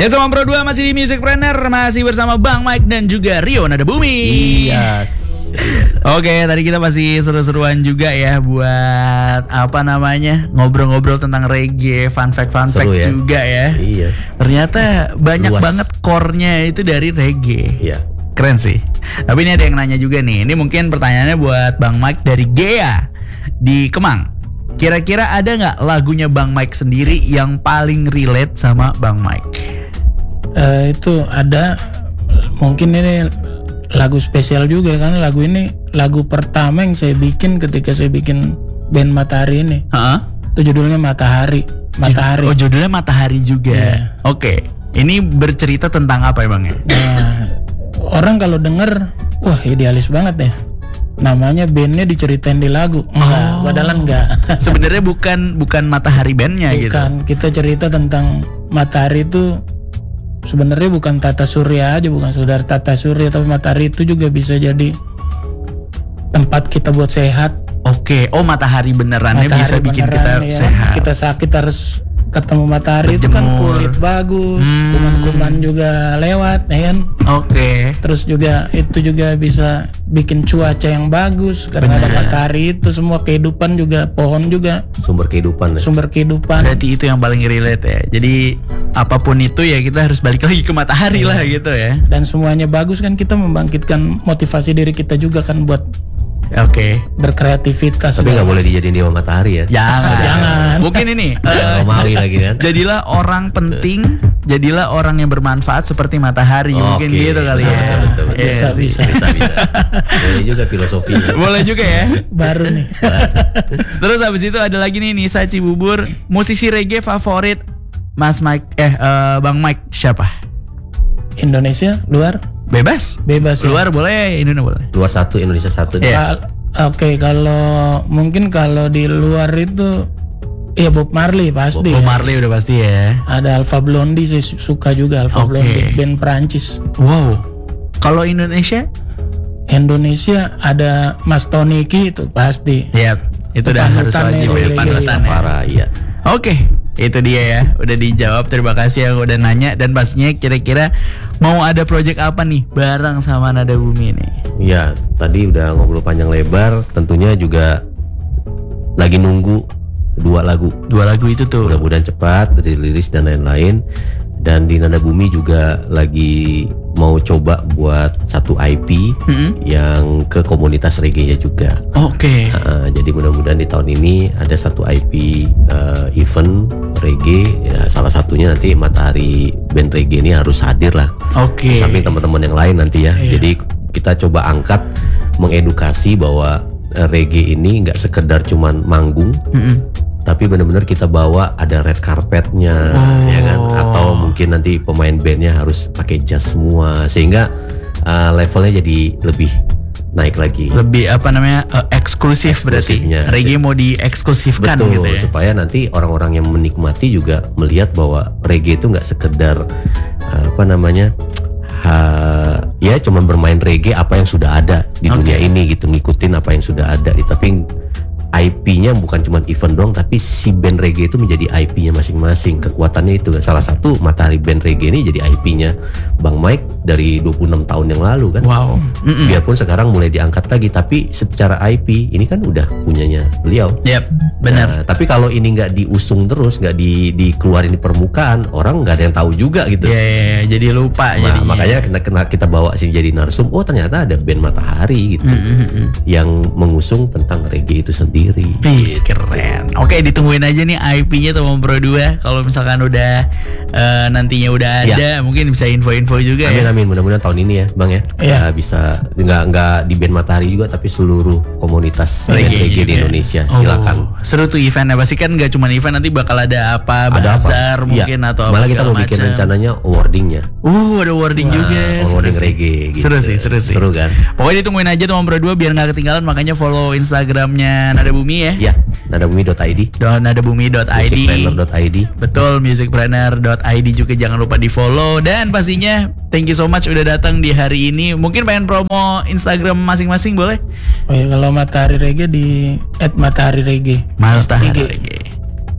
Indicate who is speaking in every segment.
Speaker 1: Ya sama Pro 2 masih di Musicpreneur, masih bersama Bang Mike dan juga Rio Nada Bumi.
Speaker 2: Yes.
Speaker 1: Oke, tadi kita masih seru-seruan juga ya buat ngobrol-ngobrol tentang reggae, fun fact ya? Juga ya.
Speaker 2: Iya.
Speaker 1: Ternyata banyak banget core-nya itu dari reggae.
Speaker 2: Iya.
Speaker 1: Keren sih. Tapi ini ada yang nanya juga nih. Ini mungkin pertanyaannya buat Bang Mike dari Gea di Kemang. Kira-kira ada nggak lagunya Bang Mike sendiri yang paling relate sama Bang Mike?
Speaker 3: Itu ada. Mungkin ini lagu spesial juga kan. Lagu ini lagu pertama yang saya bikin ketika saya bikin band Matahari ini. Itu judulnya Matahari.
Speaker 1: Oh, judulnya Matahari juga.
Speaker 3: Yeah.
Speaker 1: Oke. Ini bercerita tentang apa ya Bang ya?
Speaker 3: Nah, orang kalau denger, wah idealis banget ya. Namanya bandnya diceritain di lagu. Padahal enggak.
Speaker 1: Sebenarnya bukan Matahari bandnya gitu.
Speaker 3: Bukan. Kita cerita tentang Matahari itu sebenarnya bukan tata surya aja, bukan sekedar tata surya, tapi matahari itu juga bisa jadi tempat kita buat sehat.
Speaker 1: Oke. Oh, matahari benerannya
Speaker 3: Matahari
Speaker 1: bisa bikin
Speaker 3: beneran,
Speaker 1: kita
Speaker 3: ya.
Speaker 1: sehat.
Speaker 3: Kita sakit harus ketemu matahari.
Speaker 1: Berjemur.
Speaker 3: Itu kan kulit bagus, kuman-kuman juga lewat, ya kan?
Speaker 1: Oke.
Speaker 3: Terus juga itu juga bisa bikin cuaca yang bagus karena ada matahari. Itu semua kehidupan juga, pohon juga
Speaker 2: Sumber kehidupan.
Speaker 3: sumber kehidupan.
Speaker 1: Berarti itu yang paling relate ya. Jadi apapun itu ya kita harus balik lagi ke matahari lah gitu ya.
Speaker 3: Dan semuanya bagus kan, kita membangkitkan motivasi diri kita juga kan buat
Speaker 1: Oke.
Speaker 3: berkreativitas.
Speaker 2: Tapi nggak boleh dijadiin dewa matahari ya.
Speaker 1: Jangan. Mungkin ini
Speaker 2: Romawi lagi kan.
Speaker 1: jadilah orang penting, jadilah orang yang bermanfaat seperti matahari. Mungkin gitu kali ya.
Speaker 2: Betul.
Speaker 1: Iya sih.
Speaker 3: Bisa.
Speaker 2: Boleh juga filosofinya.
Speaker 1: Boleh juga ya.
Speaker 3: Baru nih.
Speaker 1: Terus habis itu ada lagi nih Nisa Cibubur, musisi reggae favorit Mas Mike Bang Mike siapa?
Speaker 3: Indonesia, luar?
Speaker 1: Bebas
Speaker 3: Bebas ya.
Speaker 1: luar boleh, Indonesia boleh.
Speaker 2: Luar satu, Indonesia satu.
Speaker 1: Iya.
Speaker 3: Oke, kalau mungkin kalau di luar itu ya Bob Marley pasti.
Speaker 1: Bob
Speaker 3: Ya.
Speaker 1: Marley udah pasti ya.
Speaker 3: Ada Alpha Blondy, saya suka juga Alpha Blondy, band Prancis.
Speaker 1: Wow. Kalau Indonesia?
Speaker 3: Indonesia ada Mas Toniki itu pasti.
Speaker 1: Ya, itu udah harus
Speaker 3: Panutannya
Speaker 1: wajib ya,
Speaker 3: reggae.
Speaker 1: panutannya.
Speaker 2: Parah, iya.
Speaker 1: Oke, itu dia ya. Udah dijawab. Terima kasih yang udah nanya. Dan pastinya kira-kira mau ada project apa nih bareng sama Nada Bumi nih?
Speaker 2: Iya, tadi udah ngobrol panjang lebar. Tentunya juga lagi nunggu 2 lagu.
Speaker 1: 2 lagu itu tuh.
Speaker 2: Mudah-mudahan cepat dirilis dan lain-lain. Dan di Nada Bumi juga lagi mau coba buat satu IP yang ke komunitas reggae-nya juga.
Speaker 1: Oke.
Speaker 2: Jadi mudah-mudahan di tahun ini ada satu IP event reggae. Ya, salah satunya nanti Matahari band reggae ini harus hadir lah.
Speaker 1: Oke.
Speaker 2: Di samping teman-teman yang lain nanti ya. Jadi kita coba angkat, mengedukasi bahwa reggae ini nggak sekedar cuman manggung. Tapi benar-benar kita bawa ada red carpetnya, ya kan? Atau mungkin nanti pemain bandnya harus pakai jas semua, sehingga levelnya jadi lebih naik lagi.
Speaker 1: Lebih eksklusif berarti.
Speaker 2: Eksklusifnya.
Speaker 1: Reggae mau dieksklusifkan.
Speaker 2: Betul,
Speaker 1: gitu ya.
Speaker 2: supaya nanti orang-orang yang menikmati juga melihat bahwa reggae itu nggak sekedar ya cuman bermain reggae apa yang sudah ada di dunia ini gitu, ngikutin apa yang sudah ada, tapi IP-nya bukan cuma event doang, tapi si band reggae itu menjadi IP-nya masing-masing. Kekuatannya itu salah satu Matahari band reggae ini jadi IP-nya Bang Mike dari 26 tahun yang lalu kan.
Speaker 1: Wow.
Speaker 2: Biarpun sekarang mulai diangkat lagi, tapi secara IP ini kan udah punyanya beliau.
Speaker 1: Yep, benar.
Speaker 2: Nah, tapi kalau ini nggak diusung terus, nggak dikeluarin di permukaan, orang nggak ada yang tahu juga gitu.
Speaker 1: Ya, jadi lupa.
Speaker 2: Nah,
Speaker 1: jadinya.
Speaker 2: makanya kita bawa sini jadi narsum. Oh, ternyata ada band Matahari gitu yang mengusung tentang reggae itu sendiri.
Speaker 1: Ih, keren. Oke, ditungguin aja nih IP-nya Tomom Pro 2. Kalau misalkan udah nantinya udah ada, mungkin bisa info-info juga.
Speaker 2: Amin. Mudah-mudahan tahun ini ya, Bang ya. Bisa nggak di band Matahari juga, tapi seluruh komunitas reggae di Indonesia. Silakan.
Speaker 1: Seru tuh eventnya. Pasti kan nggak cuma event, nanti bakal ada apa?
Speaker 2: Ada
Speaker 1: bazar mungkin atau apa?
Speaker 2: Malah kita mau bikin rencananya awardingnya.
Speaker 1: Ada awarding juga.
Speaker 2: Awarding reggae. Gitu.
Speaker 1: Seru sih.
Speaker 2: Seru kan.
Speaker 1: Pokoknya ditungguin aja Tomom Pro 2 biar nggak ketinggalan. Makanya follow Instagramnya Nada Bumi ya.
Speaker 2: Ya, nadabumi.id.
Speaker 1: Nadabumi.id.
Speaker 2: Musicpreneur.id.
Speaker 1: Betul, musicpreneur.id juga jangan lupa di follow. Dan pastinya thank you so much udah datang di hari ini. Mungkin pengen promo Instagram masing-masing boleh?
Speaker 3: Oh ya, kalau Matahari Reggae di @matahari reggae.
Speaker 1: Matahari Reggae.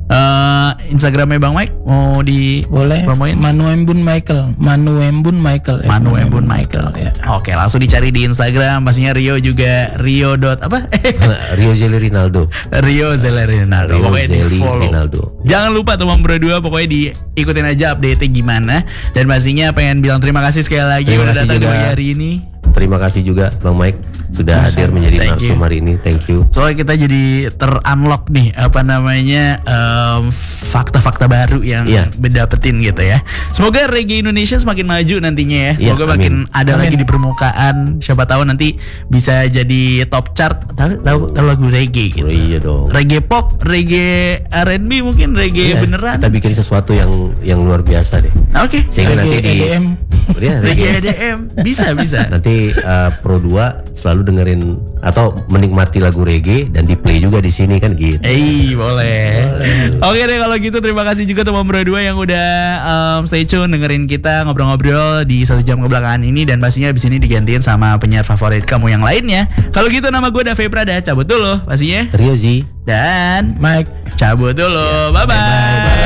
Speaker 1: Instagramnya Bang Mike mau di
Speaker 3: Boleh.
Speaker 1: promoin?
Speaker 3: Manuembun Michael.
Speaker 1: Manuembun Michael.
Speaker 3: Ya.
Speaker 1: Oke, langsung dicari di Instagram. Pastinya Rio juga Rio dot apa?
Speaker 2: Rio Zeli Rinaldo.
Speaker 1: Rio Zeli Rinaldo.
Speaker 2: Rio
Speaker 1: Pokoknya di
Speaker 2: Zeli
Speaker 1: follow.
Speaker 2: Rinaldo.
Speaker 1: Jangan lupa teman berdua, pokoknya diikutin aja update-nya gimana. Dan pastinya pengen bilang terima kasih sekali lagi
Speaker 2: Terima
Speaker 1: udah
Speaker 2: kasih
Speaker 1: datang di
Speaker 2: juga.
Speaker 1: pagi hari ini.
Speaker 2: Terima kasih juga Bang Mike sudah hadir menjadi
Speaker 1: Thank
Speaker 2: narsum
Speaker 1: you.
Speaker 2: hari ini. Thank you.
Speaker 1: Soalnya kita jadi ter-unlock nih apa namanya fakta-fakta baru yang
Speaker 2: Iya.
Speaker 1: dapetin gitu ya. Semoga reggae Indonesia semakin maju nantinya ya.
Speaker 2: Iya,
Speaker 1: Semoga
Speaker 2: amin.
Speaker 1: makin ada
Speaker 3: Amin.
Speaker 1: lagi di permukaan. Siapa tahu nanti bisa jadi top chart tahu lagu reggae gitu.
Speaker 2: Oh, iya dong.
Speaker 1: Reggae pop, reggae R&B mungkin reggae
Speaker 2: Iya,
Speaker 1: beneran.
Speaker 2: Kita bikin sesuatu yang luar biasa deh.
Speaker 1: Oke.
Speaker 2: Sehingga nanti di
Speaker 3: EDM.
Speaker 2: ya,
Speaker 1: Reggae EDM bisa.
Speaker 2: nanti Pro 2 selalu dengerin atau menikmati lagu reggae dan di play juga di sini kan gitu.
Speaker 1: Boleh. Oke deh kalau gitu terima kasih juga teman berdua yang udah stay tune dengerin kita ngobrol-ngobrol di 1 jam kebelakangan ini dan pastinya abis ini digantiin sama penyiar favorit kamu yang lainnya. Kalau gitu nama gue Dave Prada cabut dulu pastinya
Speaker 2: Rio Z.
Speaker 1: dan
Speaker 3: Mike.
Speaker 1: cabut dulu. Bye bye.